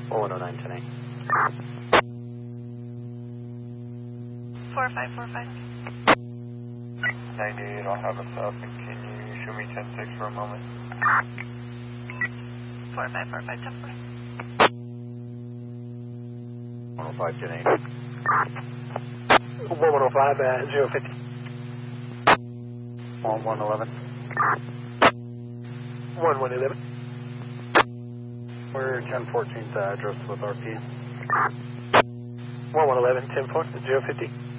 4109 tonight. 4545. 98, I'll have us up, and can you show me 10-6 for a moment? 4545, 10-4. 105 tonight. 1105 at 050. 1111. 1111. We're 1014th address with RP. 1111, 10-4, 050.